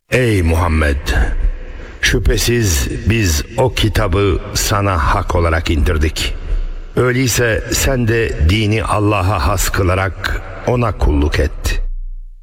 Ey Muhammed! Şüphesiz biz o kitabı sana hak olarak indirdik. Öyleyse sen de dini Allah'a has kılarak ona kulluk et.